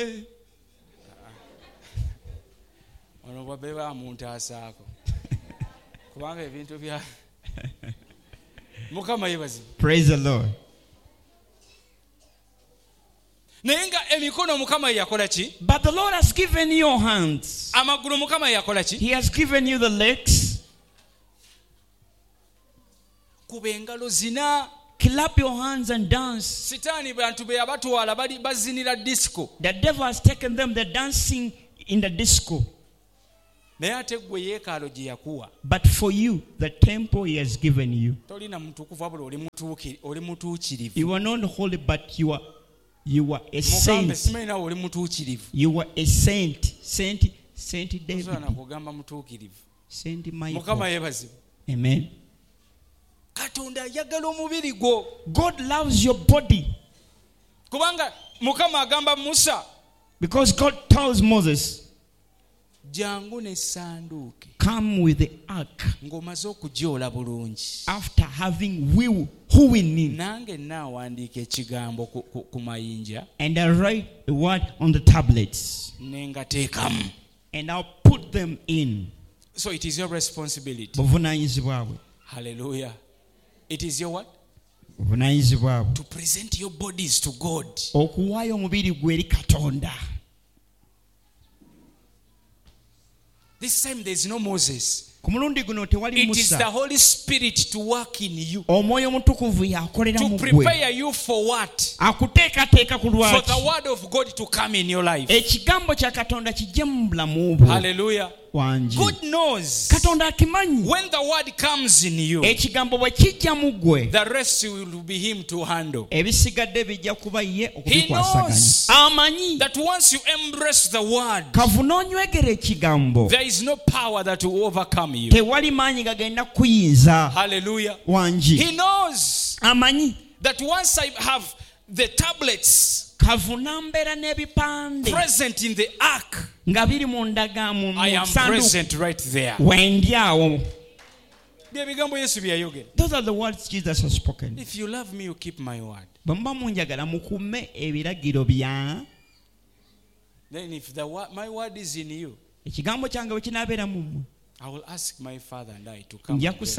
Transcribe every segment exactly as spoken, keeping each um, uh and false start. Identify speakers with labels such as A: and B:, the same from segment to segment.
A: ono bwabe ba muntu asaako kubanga ebintu bya Mukama yebazi.
B: Praise the Lord.
A: Nenga emikono Mukama yakola ki?
B: But the Lord has given you hands.
A: Amagulu Mukama yakola ki?
B: He has given you the legs.
A: Kubengalo zina.
B: Clap your hands and dance.
A: Sitani bantu be abatwala bali bazinira disco.
B: The devil has taken them, they're dancing in the disco.
A: But
B: for you, the temple he has given you. You are not holy, but you are you are a saint. You are a saint. Saint Saint David. Saint Michael. Amen. God loves your body. Because God tells Moses, come with the ark after having will who in it, and I write the word on the tablets, and I'll put them in.
A: So it is your responsibility. Hallelujah. It is your what? To present your bodies to God. This time there is no Moses. It is the Holy Spirit to work in you. To prepare you for what? For the word of God to come in your life. Hallelujah. God knows when the word comes in you, the rest will be him to handle. He knows that once you embrace the word, there is no power that will overcome you. Hallelujah. He knows that once I have the tablets present in the ark, I am present right there.
B: Those are the words Jesus has spoken.
A: If you love me, you keep my word. Then if the word, my word is in you, I will ask my Father and I to come.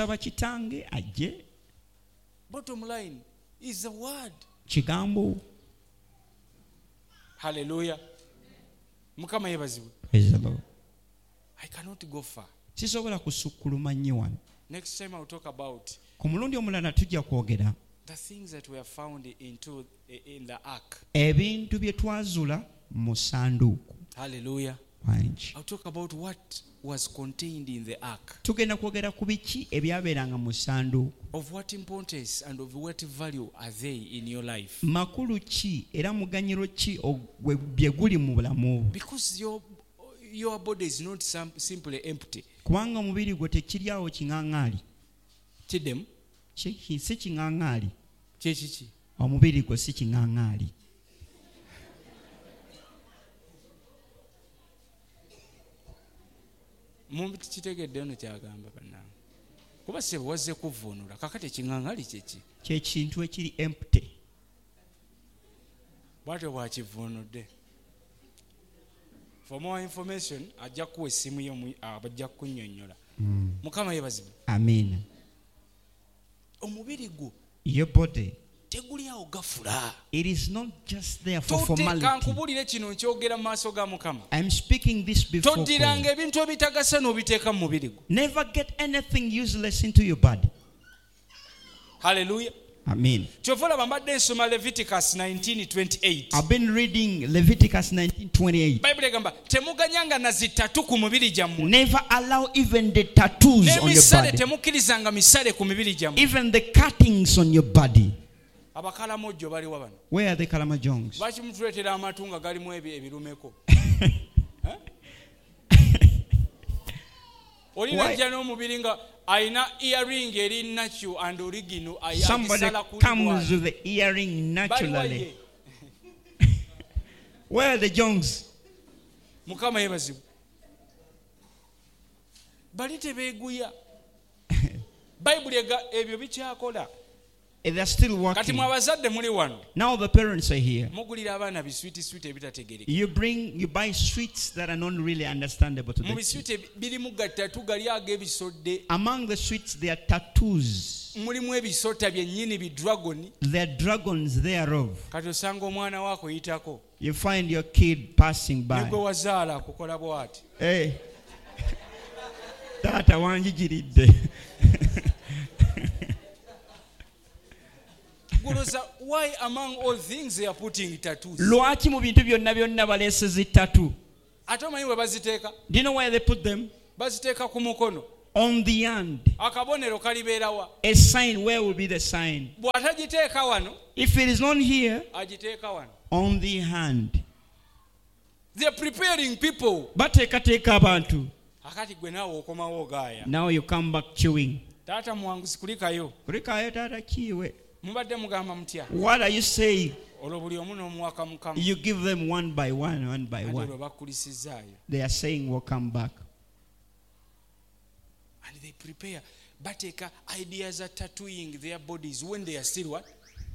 A: Bottom line is the word. Hallelujah. Mukama yebazibu.
B: Praise the Lord.
A: I cannot go far. Next time I will talk about the things that were found into in the ark. Hallelujah. I'll talk about what was contained in the ark. Of what importance and of what value are they in your life? Because your your body is not simply empty. Chidem? Chechichi. Mumbi kitegedde ono kyagamba bannange. Kuba se wazze kuvunula kakati ekiŋŋaŋali kyeki.
B: Kye kintu ekiri empty.
A: Bwatyo bwakivunudde. For more information ajja kuwa essimu yo abajja kunnyonnyola. Mukama yebazibu.
B: Amen.
A: Omubiri gwo.
B: Your body.
A: It
B: is not just there for formality.
A: I'm
B: speaking this before God. Never get anything useless into your body.
A: Hallelujah.
B: Amen.
A: Leviticus nineteen twenty-eight.
B: I've been reading Leviticus nineteen twenty-eight. Never allow even the tattoos on your body. Even the cuttings on your body. Where are the Kalamajongs? Somebody comes with the earring naturally. Where are the Jongs? They are still working. Now the parents are here. You bring, you buy sweets that are not really understandable to them. Among the sweets, there are tattoos. There are dragons thereof. You find your kid passing by. Hey. Tata wanjijiridde.
A: Why among all things they are putting tattoos?
B: Lwaki mu bintu byonna byonna baleesezi tattoo?
A: Ate omanyi bwe baziteeka?
B: Do you know where they put them?
A: Baziteeka ku mukono.
B: On the hand.
A: Akabonero kalibeera wa?
B: A sign, where will be the sign?
A: Bw'atagiteeka wano.
B: If it is not here,
A: agiteeka wano.
B: On the hand.
A: They are preparing people.
B: Bateekateeka abantu.
A: Akati gwe naawe okomawo ogaaya.
B: Now you come back chewing.
A: Taata muwanguzi kulikayo.
B: Kulikayo taata kiwe.
A: Mubadde mugamba mutya?
B: What are you saying?
A: Olwo buli omu n'omuwaka Mukama.
B: You give them one by one, one by one. They are saying we'll come back.
A: And they prepare. Bateka ideas are tattooing their bodies when they are still what?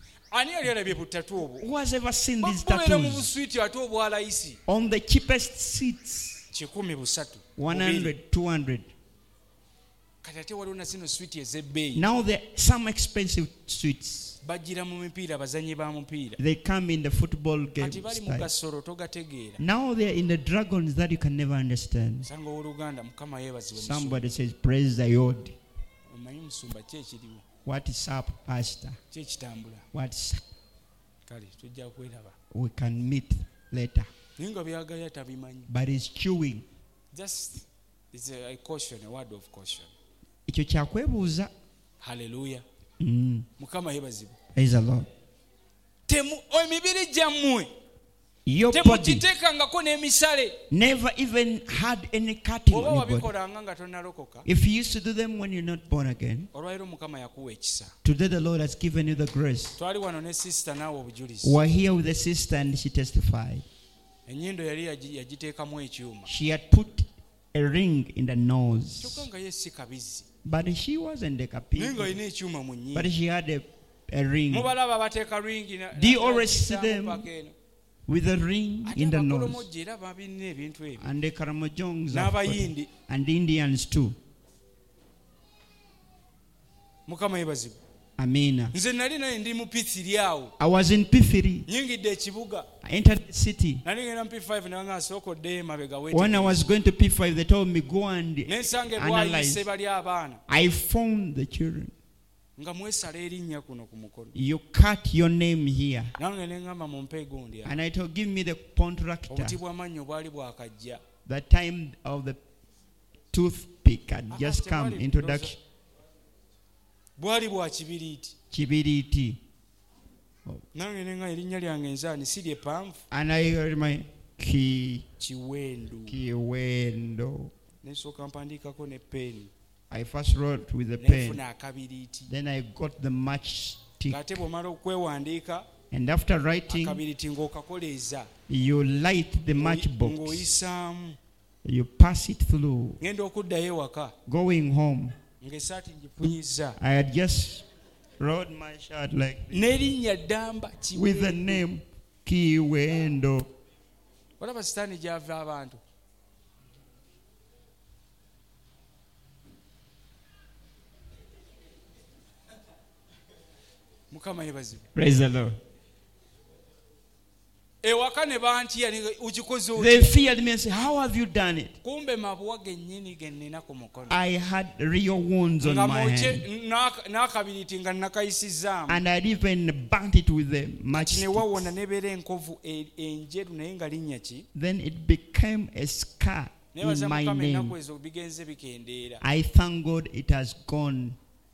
B: Who has ever seen these tattoos? On the cheapest seats. one hundred, two hundred. Now there are some expensive sweets. They come in the football game style. Now they are in the dragons that you can never understand. Somebody says, praise the Lord. What is up, Pastor? What is up? We can meet later. But it's chewing.
A: Just it's a, a caution, a word of caution. Hallelujah.
B: Mm. Praise the Lord. Your body never even had any cutting on your body. If you used to do them when you're not born again, today the Lord has given you the grace. We're here with a sister and she testified. She had put a ring in the nose. But she wasn't a kapi. But she had a, a ring. Do you always see them with a ring in the nose? And the Karamojongs and the Indians too. Amina. I was in P three. I entered the city. When I was going to P five, they told me, go and analyze. I found the children. You cut your name here. And I told, give me the contractor. The time of the toothpick had just come. Introduction. Kibiriti. And I heard my ki Kiwendo. I first wrote with the pen. Then I got the matchstick. And after writing, you light the matchbox. You pass it through. Going home, I had just wrote my shirt like this, with the name Kiwendo. Praise the Lord. They feared me and said, how have you done it? I had real wounds on my hand. And I'd even burnt it with the matchstick. Then it became a scar in my name. I thank God it has gone.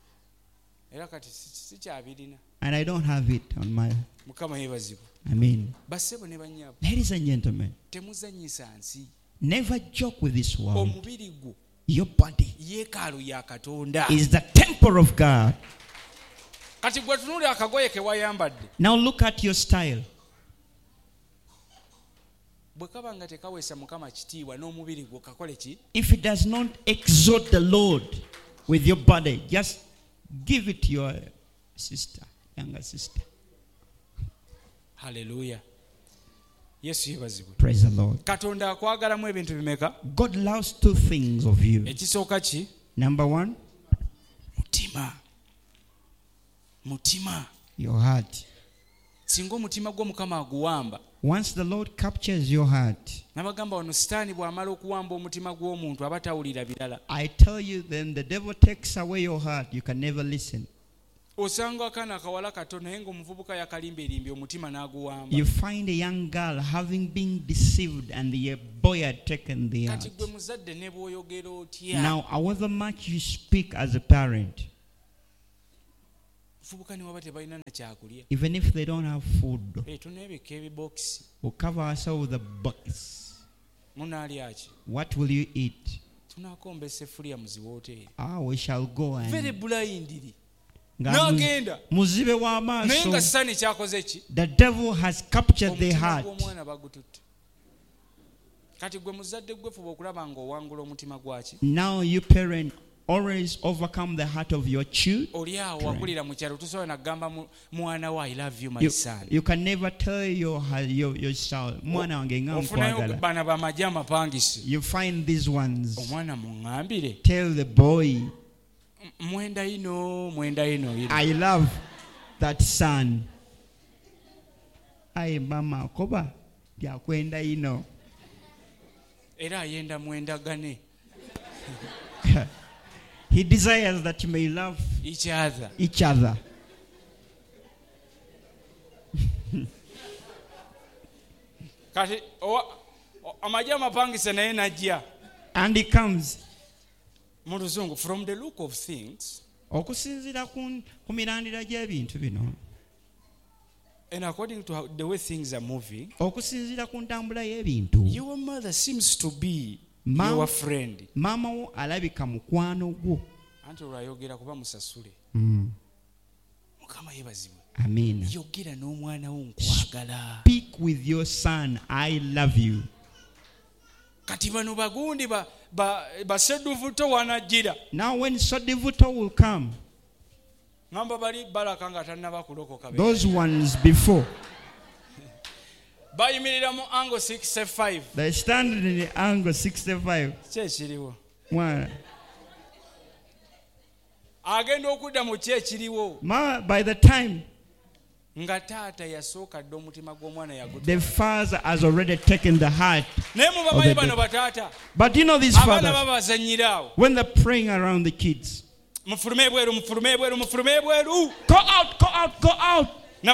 B: And I don't have it on my... I mean, ladies and gentlemen, never joke with this world. Your body is the temple of God. Now look at your style. If it does not exalt the Lord with your body, just give it to your sister. younger sister.
A: Hallelujah. Yesu yebazibwe.
B: Praise the Lord.
A: Katonda akwagalamu ebintu bimeka?
B: God loves two things of you.
A: Ekisooka ki?
B: Number one,
A: mutima. Mutima.
B: Your heart.
A: Singa omutima gwo Mukama aguwamba.
B: Once the Lord captures your heart,
A: nabagamba wano sitaani bw'amala okuwamba omutima gw'omuntu aba tawulira birala.
B: I tell you, then the devil takes away your heart, you can never listen.
A: Osanga akaana akawala kato naye ng'omuvubuka yakalimba erimbi omutima n'aguwamba.
B: You find a young girl having been deceived and the boy had taken the heart.
A: Kati gwe muzadde ne bw'oyogera otya.
B: Now, however much you speak as a parent, even if they don't have food, we'll cover ourselves with a box. What will you eat? Ah, we shall go and
A: very blindly.
B: the devil has captured their heart. Now you parent always overcome the heart of your children. You, you can never tell your your, your child. You find these ones. Tell the boy, I love that son. I mama koba ya kwenda ino.
A: Era ayenda mwenda gane.
B: He desires that you may love
A: each other.
B: Each other. And he comes.
A: From the look of things, and according to the way things are moving, your mother seems to be
B: Mama,
A: your friend.
B: Mama wo alabika mukwano gwo.
A: Anti olwayogera kuba musasule.
B: Mm.
A: Mukama yebazibwe.
B: Amen.
A: Yogera n'omwana wo nkwagala.
B: Speak with your son, I love you.
A: Kati bano bagundi ba ba baseduvuto wanajira.
B: Now when Sodivuto will come,
A: ngamba bali baraka nga tannaba kulokoka be.
B: Those ones before.
A: Bayimirira mu angle sixty-five.
B: They stand in the angle sixty-five.
A: Kyekiriwo.
B: Mwana.
A: Agenda okudda mu kyekiriwo.
B: By the time
A: nga taata yasooka dda omutima gw'omwana yagutwala.
B: The father has already taken the heart.
A: Naye mubamanyi bano bataata.
B: But you know these fathers,
A: abaana babazannyira awo.
B: when they're praying around the kids,
A: mufulume ebweru mufulume ebweru mufulume ebweru.
B: Go out, go out, go out.
A: I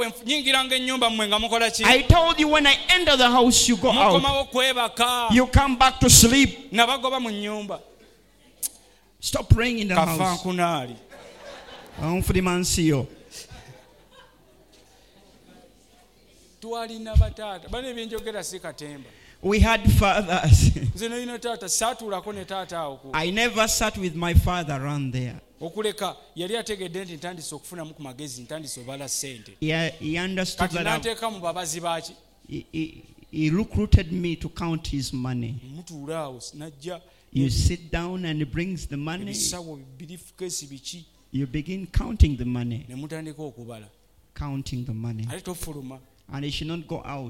B: told you when I enter the house, you go out. You come back to sleep. Stop praying in the house. We had fathers. I never sat with my father around there. Yeah, he understood that he, he, he recruited me to count his money. You sit down and he brings the money. You begin counting the money. Counting the money. And he should not go out.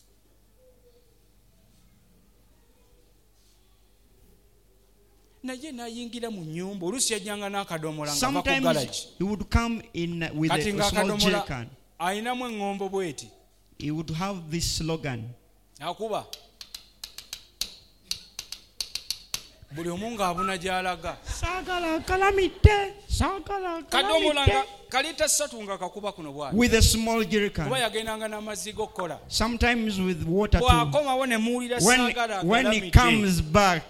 B: Sometimes he would come in with a small jerrycan. He would have this slogan. With a small jerrycan. Sometimes with water too. When, when he comes back,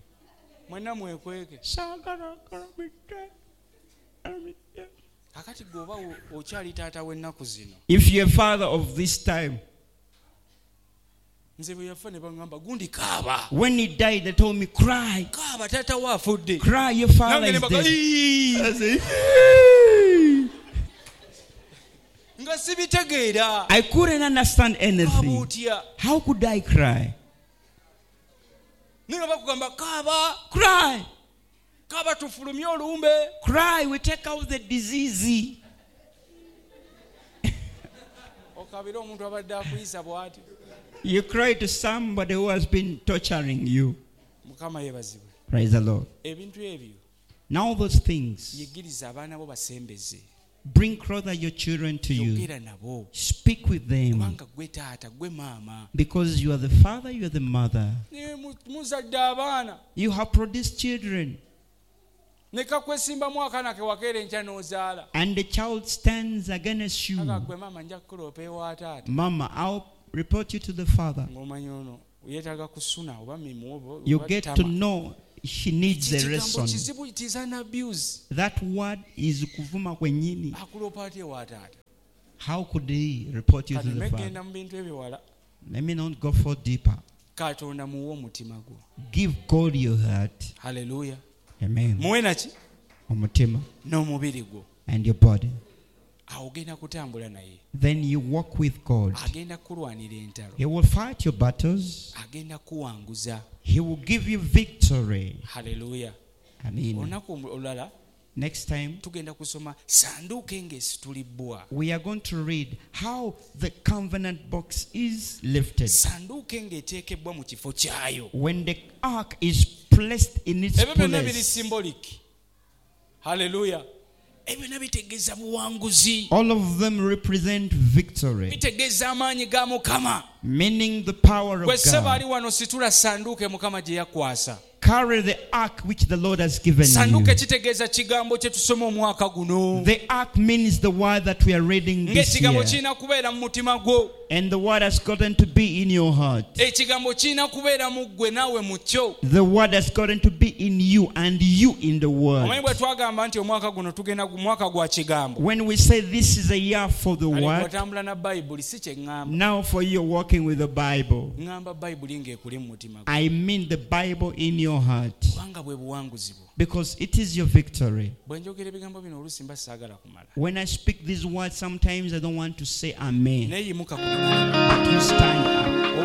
B: if you're a father of this time, when he died, they told me, cry. Cry, your father is dead. I couldn't understand anything. How could I cry? Cry. Cry, we take out the disease. You cry to somebody who has been torturing you. Praise the Lord. Now those things, bring closer your children to you. Speak with them. Because you are the father, you are the mother. You have produced children. And the child stands against you. Mama, I'll report you to the father. You get to know she needs a lesson. That word is kuvuma kwenyini. How could he report you to the father? Let me not go for deeper. Give God your heart.
A: Hallelujah.
B: Amen. Omutima. And your body. Then you walk with God. He will fight your battles. He will give you victory.
A: Hallelujah.
B: Amen. Next time, we are going to read how the covenant box is lifted. When the ark is placed in its place.
A: Hallelujah.
B: All of them represent victory, meaning the power of God. Carry the ark which the Lord has given you. The ark means the word that we are reading this year. And the word has gotten to be in your heart. The word has gotten to be in you and you in the word. When we say this is a year for the word, now for you walking with the Bible, I mean the Bible in your heart. Because it is your victory. When I speak these words, sometimes I don't want to say amen. But you stand up.